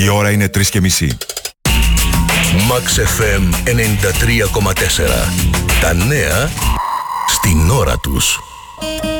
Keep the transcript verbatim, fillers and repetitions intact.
Η ώρα είναι τρεις και μισή. Max εφ εμ ενενήντα τρία κόμμα τέσσερα. Τα νέα στην ώρα τους.